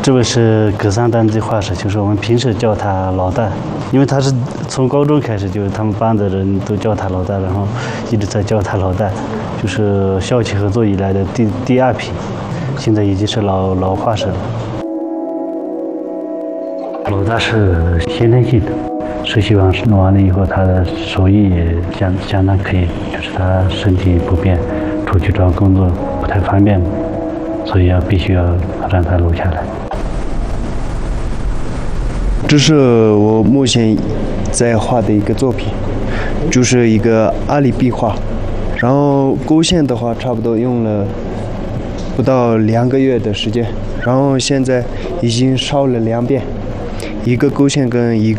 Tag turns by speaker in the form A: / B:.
A: 这位是格桑丹的画师，就是我们平时叫他老大，因为他是从高中开始，就是他们班的人都叫他老大，然后一直在叫他老大，就是校企合作以来的第二批，现在已经是老画师了。老大是先天性的，实习完了以后，他的手艺也相当可以，就是他身体不便，出去找工作不太方便，所以必须要让他留下来。
B: 这是我目前在画的一个作品，就是一个阿里壁画，然后勾线的话差不多用了不到2个月的时间，然后现在已经烧了2遍，一个勾线跟一个